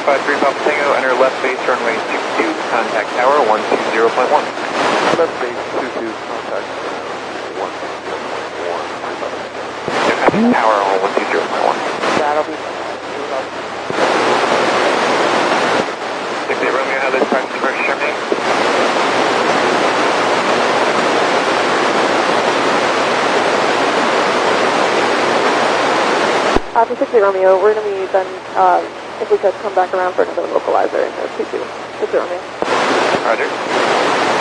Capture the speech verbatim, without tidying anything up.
five three Papa Tango, enter left base runway two two, contact tower one two zero point one. Left base two two, contact one two zero point one. Yeah, contact tower on one two zero point one. That'll be six eight Romeo, how this practice approach terminate? After six eight Romeo, we're going to be then, uh, if we could come back around for another localizer in the two two. six eight Romeo. Roger.